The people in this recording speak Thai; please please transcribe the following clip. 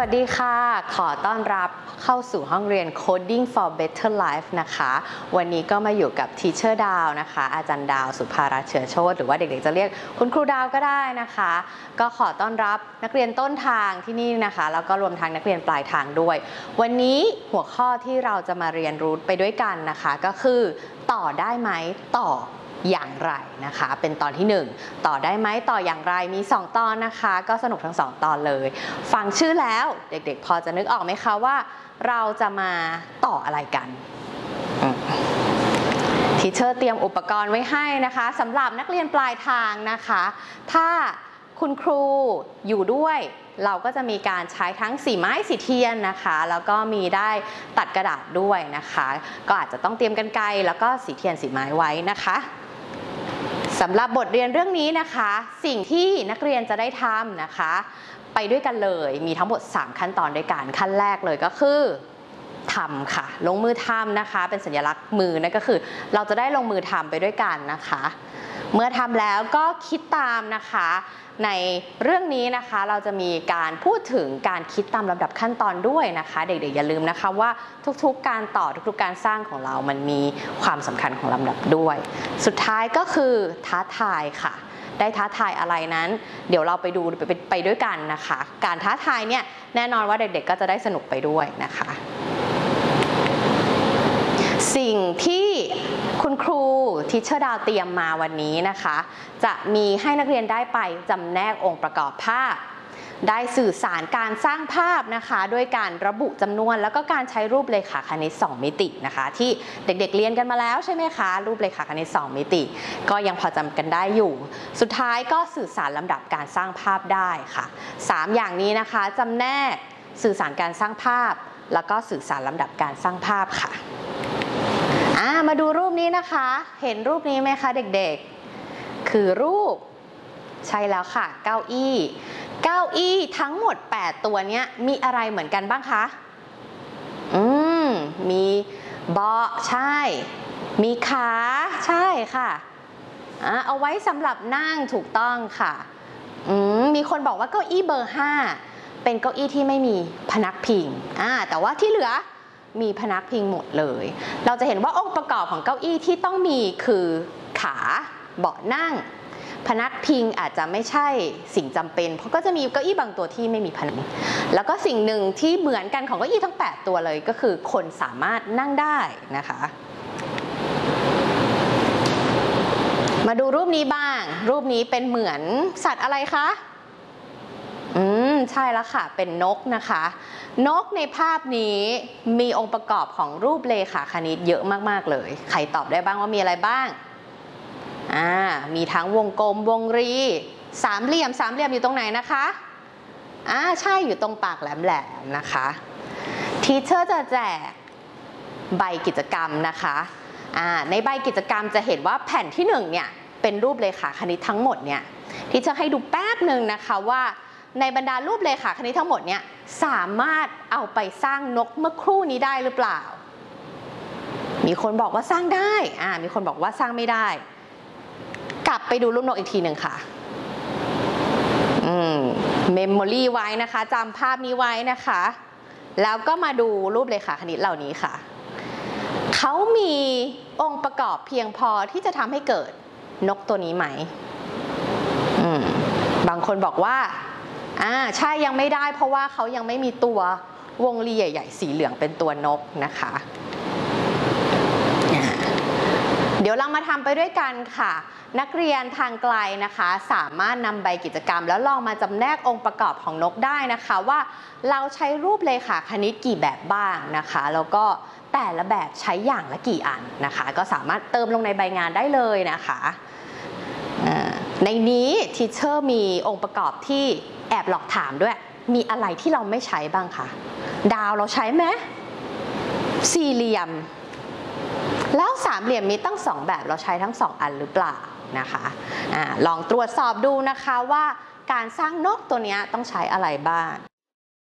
วัสดีค่ะขอต้อนรับเข้าสู่ห้องเรียน Coding for Better Life นะคะวันนี้ก็มาอยู่กับ Teacher ดาวนะคะอาจารย์ดาวสุภารัตน์เชื้อโชติหรือว่าเด็กๆจะเรียกคุณครูดาวก็ได้นะคะก็ขอต้อนรับนักเรียนต้นทางที่นี่นะคะแล้วก็รวมทั้งนักเรียนปลายทางด้วยวันนี้หัวข้อที่เราจะมาเรียนรู้ไปด้วยกันนะคะก็คือต่อได้ไหมต่ออย่างไรนะคะเป็นตอนที่1ต่อได้ไหมต่ออย่างไรมี2ตอนนะคะก็สนุกทั้ง2ตอนเลยฟังชื่อแล้วเด็กๆพอจะนึกออกไหมคะว่าเราจะมาต่ออะไรกันทีเชอร์เตรียมอุปกรณ์ไว้ให้นะคะสำหรับนักเรียนปลายทางนะคะถ้าคุณครูอยู่ด้วยเราก็จะมีการใช้ทั้งสีไม้สีเทียนนะคะแล้วก็มีได้ตัดกระดาษด้วยนะคะก็อาจจะต้องเตรียมกรรไกรแล้วก็สีเทียนสีไม้ไว้นะคะสำหรับบทเรียนเรื่องนี้นะคะสิ่งที่นักเรียนจะได้ทำนะคะไปด้วยกันเลยมีทั้งหมด3ขั้นตอนด้วยกันขั้นแรกเลยก็คือทำค่ะลงมือทำนะคะเป็นสัญลักษณ์มือนั่นก็คือเราจะได้ลงมือทำไปด้วยกันนะคะเมื่อทำแล้วก็คิดตามนะคะในเรื่องนี้นะคะเราจะมีการพูดถึงการคิดตามลำดับขั้นตอนด้วยนะคะเด็กๆอย่าลืมนะคะว่าทุกๆการต่อทุกๆการสร้างของเรามันมีความสำคัญของลำดับด้วยสุดท้ายก็คือท้าทายค่ะได้ท้าทายอะไรนั้นเดี๋ยวเราไปดูไปด้วยกันนะคะการท้าทายเนี่ยแน่นอนว่าเด็กๆก็จะได้สนุกไปด้วยนะคะสิ่งที่คุณครูทิชเชอร์ดาวเตรียมมาวันนี้นะคะจะมีให้นักเรียนได้ไปจำแนกองค์ประกอบภาพได้สื่อสารการสร้างภาพนะคะด้วยการระบุจำนวนแล้วก็การใช้รูปเรขาคณิต2มิตินะคะที่เด็กๆเรียนกันมาแล้วใช่ไหมคะรูปเรขาคณิต2มิติก็ยังพอจำกันได้อยู่สุดท้ายก็สื่อสารลำดับการสร้างภาพได้ค่ะ3อย่างนี้นะคะจำแนกสื่อสารการสร้างภาพแล้วก็สื่อสารลำดับการสร้างภาพค่ะมาดูรูปนี้นะคะเห็นรูปนี้ไหมคะเด็กๆคือรูปใช่แล้วค่ะเก้าอี้ทั้งหมด8ตัวนี้มีอะไรเหมือนกันบ้างคะมีเบาะใช่มีขาใช่ค่ะเอาไว้สำหรับนั่งถูกต้องค่ะมีคนบอกว่าเก้าอี้เบอร์5เป็นเก้าอี้ที่ไม่มีพนักพิงแต่ว่าที่เหลือมีพนักพิงหมดเลยเราจะเห็นว่าองค์ประกอบของเก้าอี้ที่ต้องมีคือขาเบาะนั่งพนักพิงอาจจะไม่ใช่สิ่งจำเป็นเพราะก็จะมีเก้าอี้บางตัวที่ไม่มีพนักแล้วก็สิ่งหนึ่งที่เหมือนกันของเก้าอี้ทั้ง8ตัวเลยก็คือคนสามารถนั่งได้นะคะมาดูรูปนี้บ้างรูปนี้เป็นเหมือนสัตว์อะไรคะใช่แล้วค่ะเป็นนกนะคะนกในภาพนี้มีองค์ประกอบของรูปเรขาคณิตเยอะมากๆเลยใครตอบได้บ้างว่ามีอะไรบ้างมีทั้งวงกลมวงรีสามเหลี่ยมอยู่ตรงไหนนะคะใช่อยู่ตรงปากแหลมๆนะคะทีเชอร์จะแจกใบกิจกรรมนะคะในใบกิจกรรมจะเห็นว่าแผ่นที่1เนี่ยเป็นรูปเรขาคณิตทั้งหมดเนี่ยทีเชอร์ให้ดูแป๊บหนึ่งนะคะว่าในบรรดารูปเรขาคณิตทั้งหมดเนี่ยสามารถเอาไปสร้างนกเมื่อครู่นี้ได้หรือเปล่ามีคนบอกว่าสร้างได้มีคนบอกว่าสร้างไม่ได้กลับไปดูรูปนกอีกทีหนึ่งค่ะเมมโมรี่ไว้นะคะจำภาพนี้ไว้นะคะแล้วก็มาดูรูปเรขาคณิตเหล่านี้ค่ะเขามีองค์ประกอบเพียงพอที่จะทำให้เกิดนกตัวนี้ไหมบางคนบอกว่าใช่ยังไม่ได้เพราะว่าเขายังไม่มีตัววงรีใหญ่ๆสีเหลืองเป็นตัวนกนะคะเดี๋ยวเรามาทำไปด้วยกันค่ะนักเรียนทางไกลนะคะสามารถนำใบกิจกรรมแล้วลองมาจำแนกองค์ประกอบของนกได้นะคะว่าเราใช้รูปเรขาคณิตกี่แบบบ้างนะคะแล้วก็แต่ละแบบใช้อย่างละกี่อันนะคะก็สามารถเติมลงในใบงานได้เลยนะคะในนี้ทีเชอร์มีองค์ประกอบที่แอบหลอกถามด้วยมีอะไรที่เราไม่ใช้บ้างคะดาวเราใช้ไหมสี่เหลี่ยมแล้วสามเหลี่ยมมีตั้ง2แบบเราใช้ทั้ง2อันหรือเปล่านะคะลองตรวจสอบดูนะคะว่าการสร้างนกตัวนี้ต้องใช้อะไรบ้าง